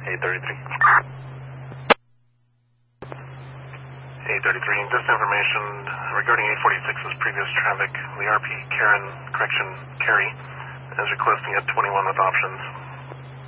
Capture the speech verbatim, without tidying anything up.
eight thirty-three. eight thirty-three, just information regarding eight forty-six's previous traffic. The R P Karen, correction, Carrie, is requesting a twenty-one with options.